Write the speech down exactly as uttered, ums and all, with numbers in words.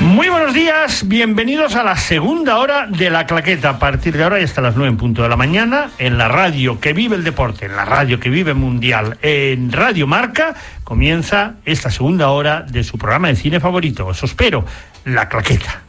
Muy buenos días, bienvenidos a la segunda hora de La Claqueta. A partir de ahora y hasta las nueve en punto de la mañana, en la radio que vive el deporte, en la radio que vive mundial, en Radio Marca, comienza esta segunda hora de su programa de cine favorito. Os espero, La Claqueta.